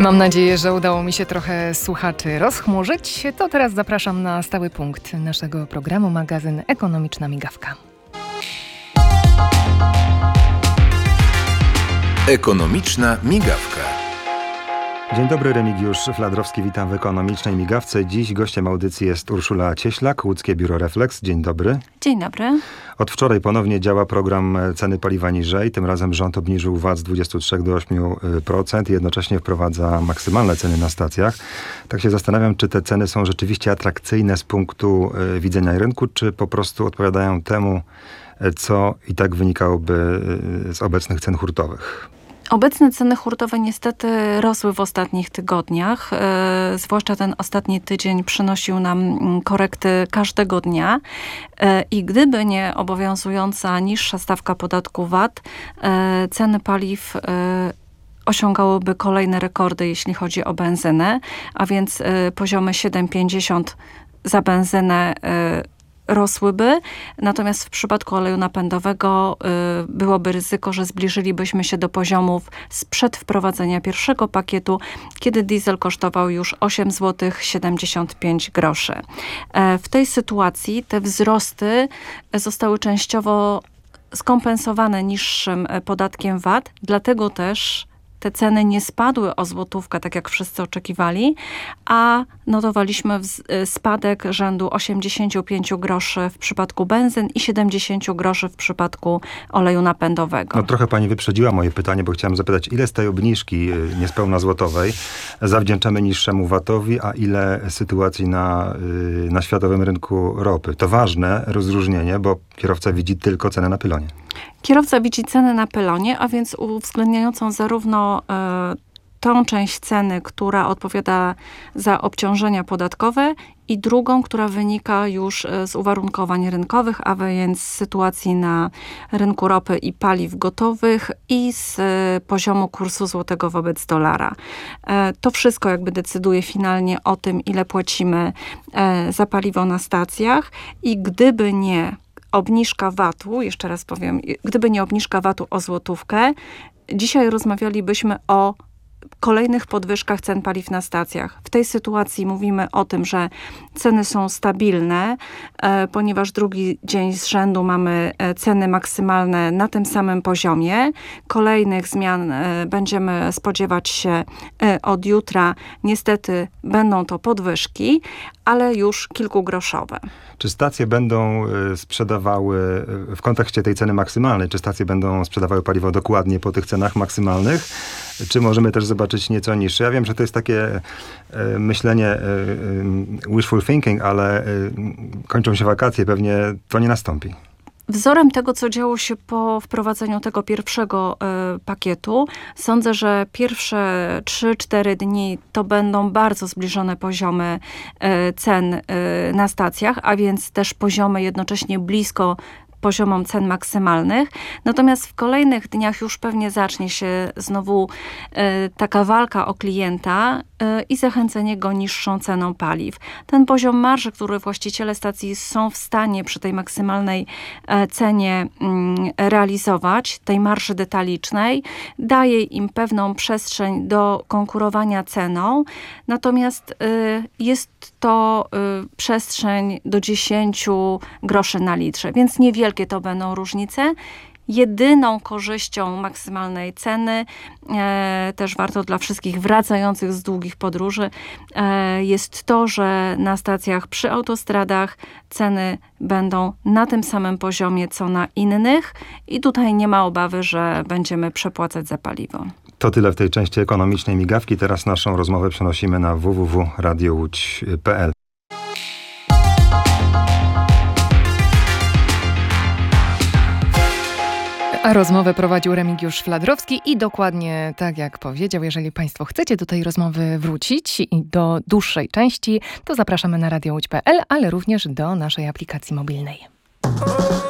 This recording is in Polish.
Mam nadzieję, że udało mi się trochę słuchaczy rozchmurzyć. To teraz zapraszam na stały punkt naszego programu, magazyn Ekonomiczna Migawka. Ekonomiczna Migawka. Dzień dobry, Remigiusz Fladrowski, witam w Ekonomicznej Migawce. Dziś gościem audycji jest Urszula Cieślak, Łódzkie Biuro Reflex. Dzień dobry. Dzień dobry. Od wczoraj ponownie działa program Ceny Paliwa Niżej. Tym razem rząd obniżył VAT z 23 do 8% i jednocześnie wprowadza maksymalne ceny na stacjach. Tak się zastanawiam, czy te ceny są rzeczywiście atrakcyjne z punktu widzenia rynku, czy po prostu odpowiadają temu, co i tak wynikałoby z obecnych cen hurtowych. Obecne ceny hurtowe niestety rosły w ostatnich tygodniach. Zwłaszcza ten ostatni tydzień przynosił nam korekty każdego dnia. I gdyby nie obowiązująca niższa stawka podatku VAT, ceny paliw osiągałyby kolejne rekordy, jeśli chodzi o benzynę, a więc poziomy 7,50 za benzynę rosłyby, natomiast w przypadku oleju napędowego byłoby ryzyko, że zbliżylibyśmy się do poziomów sprzed wprowadzenia pierwszego pakietu, kiedy diesel kosztował już 8 zł 75 groszy. W tej sytuacji te wzrosty zostały częściowo skompensowane niższym podatkiem VAT, dlatego też te ceny nie spadły o złotówkę, tak jak wszyscy oczekiwali, a notowaliśmy spadek rzędu 85 groszy w przypadku benzyn i 70 groszy w przypadku oleju napędowego. No trochę pani wyprzedziła moje pytanie, bo chciałem zapytać, ile z tej obniżki niespełna złotowej zawdzięczamy niższemu VAT-owi, a ile sytuacji na światowym rynku ropy? To ważne rozróżnienie, bo kierowca widzi tylko cenę na pylonie. Kierowca widzi cenę na pylonie, a więc uwzględniającą zarówno tą część ceny, która odpowiada za obciążenia podatkowe i drugą, która wynika już z uwarunkowań rynkowych, a więc z sytuacji na rynku ropy i paliw gotowych i z poziomu kursu złotego wobec dolara. To wszystko jakby decyduje finalnie o tym, ile płacimy za paliwo na stacjach i gdyby nie obniżka VAT-u, jeszcze raz powiem, gdyby nie obniżka VAT-u o złotówkę, dzisiaj rozmawialibyśmy o kolejnych podwyżkach cen paliw na stacjach. W tej sytuacji mówimy o tym, że ceny są stabilne, ponieważ drugi dzień z rzędu mamy ceny maksymalne na tym samym poziomie. Kolejnych zmian będziemy spodziewać się od jutra. Niestety będą to podwyżki, ale już kilkugroszowe. Czy stacje będą sprzedawały, w kontekście tej ceny maksymalnej, czy stacje będą sprzedawały paliwo dokładnie po tych cenach maksymalnych? Czy możemy też zobaczyć nieco niższe? Ja wiem, że to jest takie myślenie wishful thinking, ale kończą się wakacje, pewnie to nie nastąpi. Wzorem tego, co działo się po wprowadzeniu tego pierwszego pakietu, sądzę, że pierwsze 3-4 dni to będą bardzo zbliżone poziomy cen na stacjach, a więc też poziomy jednocześnie blisko poziomom cen maksymalnych. Natomiast w kolejnych dniach już pewnie zacznie się znowu taka walka o klienta i zachęcenie go niższą ceną paliw. Ten poziom marży, który właściciele stacji są w stanie przy tej maksymalnej cenie realizować, tej marży detalicznej, daje im pewną przestrzeń do konkurowania ceną. Natomiast jest to przestrzeń do 10 groszy na litrze, więc niewielkie to będą różnice. Jedyną korzyścią maksymalnej ceny, też warto dla wszystkich wracających z długich podróży, jest to, że na stacjach przy autostradach ceny będą na tym samym poziomie, co na innych i tutaj nie ma obawy, że będziemy przepłacać za paliwo. To tyle w tej części ekonomicznej migawki. Teraz naszą rozmowę przenosimy na www.radiołódź.pl. A rozmowę prowadził Remigiusz Fladrowski i dokładnie tak jak powiedział, jeżeli Państwo chcecie do tej rozmowy wrócić i do dłuższej części, to zapraszamy na radiołódź.pl, ale również do naszej aplikacji mobilnej.